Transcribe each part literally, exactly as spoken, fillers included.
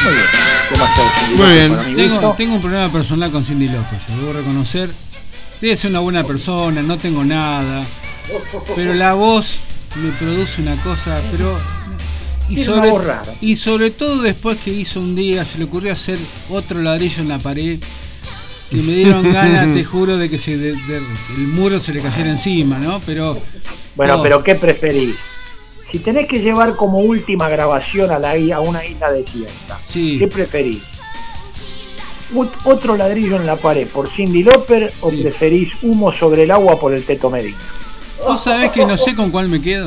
Muy bien. Demasiado Cindy Muy López bien. para mi Tengo, gusto. tengo un problema personal con Cindy López, yo debo reconocer. Debe ser una buena persona, no tengo nada. Pero la voz me produce una cosa, pero. Y Tiene sobre, una voz rara. y sobre todo después que hizo un día, se le ocurrió hacer otro ladrillo en la pared. Que me dieron ganas, te juro, de que se, de, de, el muro se le cayera encima, ¿no? Pero. Bueno, no. pero ¿qué preferís? Si tenés que llevar como última grabación a, la, a una isla desierta, Sí. ¿qué preferís? ¿Ot- ¿Otro ladrillo en la pared por Cindy Lauper o Sí. preferís Humo sobre el agua por el Teto Medina? Vos sabés que no sé con cuál me quedo.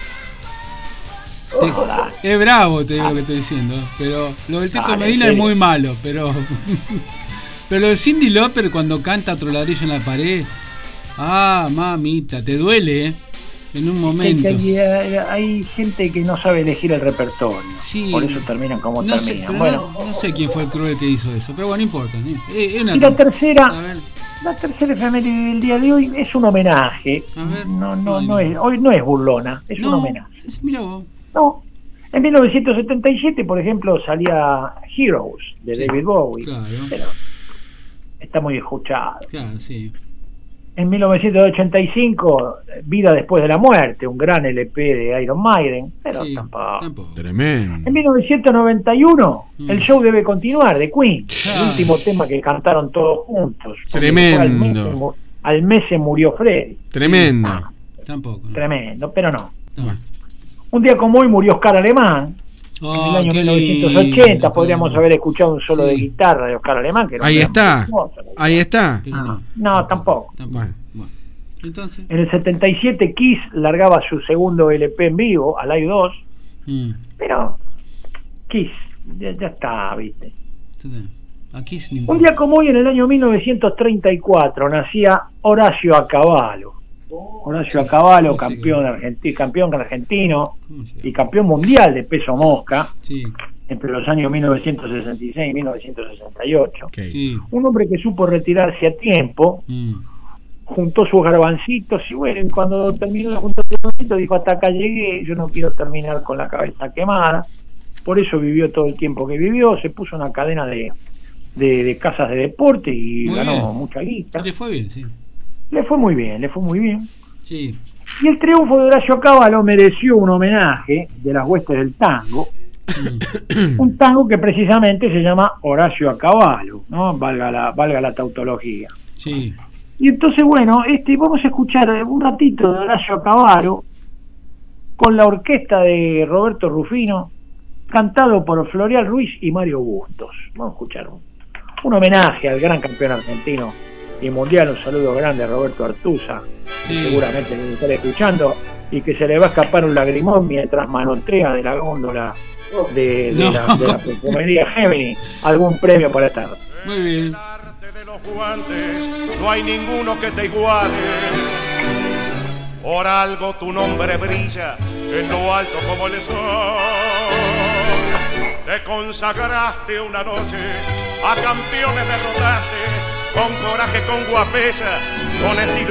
Te- es bravo, te digo lo que estoy diciendo. Pero lo del Teto Dale, Medina en es serio. muy malo. Pero pero lo de Cindy Lauper cuando canta otro ladrillo en la pared. Ah, mamita, te duele, ¿eh? En un Es momento. que hay, hay- hay gente que no sabe elegir el repertorio. Sí. Por eso terminan como No sé, terminan. pero Bueno, no, no sé quién fue el cruel que hizo eso. Pero bueno, no importa. ¿no? Es, es una y la A tercera, ver, la tercera efeméride del día de hoy es un homenaje. A ver. No, no, Ay, no no. es, hoy no es burlona, es un no, homenaje. es- mira vos. No. En mil novecientos setenta y siete, por ejemplo, salía Heroes de Sí, David Bowie. claro. Pero está muy escuchado. Claro, sí. En mil novecientos ochenta y cinco, Vida después de la muerte, un gran L P de Iron Maiden, pero Sí, tampoco. tampoco. Tremendo. En mil novecientos noventa y uno, Mm. El show debe continuar, de Queen, Claro. el último tema que cantaron todos juntos. porque Tremendo. Al mes, se mu- al mes se murió Freddy. Tremendo. Ah, Tampoco. ¿no? tremendo, pero no. No. Un día como hoy murió Oscar Alemán. Oh, en el año qué mil novecientos ochenta lindo, podríamos qué haber escuchado un solo Sí. de guitarra de Oscar Alemán. Que era un Ahí gran está. virtuoso. Ahí está. Pero Ah, no, tampoco. Tampoco. Bueno. Bueno. Entonces. En el setenta y siete Kiss largaba su segundo L P en vivo, Alive dos, Mm, pero Kiss ya, ya está, viste. entonces, aquí es Un día como hoy, en el año mil novecientos treinta y cuatro, nacía Horacio Acabalo. Horacio Sí, Acabalo, sí, campeón, sí. argentino, campeón argentino ¿Cómo se y llama? campeón mundial de peso mosca Sí, entre los años mil novecientos sesenta y seis y mil novecientos sesenta y ocho. Ok. sí. Un hombre que supo retirarse a tiempo, Mm, juntó sus garbancitos y bueno, y cuando terminó de juntar sus garbancitos dijo: hasta acá llegué, yo no quiero terminar con la cabeza quemada. Por eso vivió todo el tiempo que vivió, se puso una cadena de, de, de casas de deporte y Muy ganó bien. mucha guita. le fue bien, sí. Le fue muy bien, le fue muy bien. Sí. Y el triunfo de Horacio Acabalo mereció un homenaje de las huestes del tango, Mm, un tango que precisamente se llama Horacio Acabalo, ¿no? Valga la, valga la tautología. sí. Y entonces, bueno, este, vamos a escuchar un ratito de Horacio Acabalo con la orquesta de Roberto Rufino, cantado por Florial Ruiz y Mario Bustos. Vamos a escuchar un, un homenaje al gran campeón argentino y mundial. Un saludo grande a Roberto Artuza, Sí. que seguramente lo estará escuchando, y que se le va a escapar un lagrimón mientras manotea de la góndola de, de No. la, de la perfumería Gemini algún premio para esta noche. Muy bien. El arte de los guantes, no hay ninguno que te iguale. Por algo tu nombre brilla en lo alto como el sol. Te consagraste una noche, a campeones derrotaste, con coraje, con guapesa, con estilo